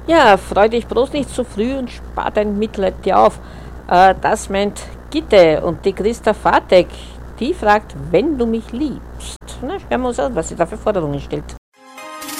Ja, freu dich bloß nicht zu früh und spar dein Mitleid dir auf. Das meint Gitte und die Christa Fatek. Die fragt, wenn du mich liebst. Na, hören wir uns an, was sie da für Forderungen stellt.